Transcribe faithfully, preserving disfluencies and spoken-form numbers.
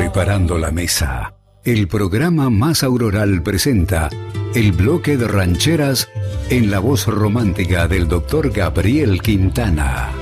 Preparando la mesa. El programa más auroral presenta el bloque de rancheras en la voz romántica del doctor Gabriel Quintana.